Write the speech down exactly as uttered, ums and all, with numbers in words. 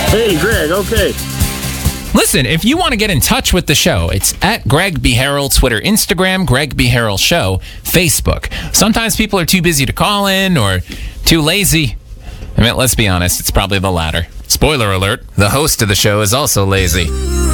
Hey, Greg, okay. Listen, if you want to get in touch with the show, it's at Greg B. Harrell, Twitter, Instagram, Greg B. Harrell Show, Facebook. Sometimes people are too busy to call in or too lazy. I mean, let's be honest, it's probably the latter. Spoiler alert, the host of the show is also lazy.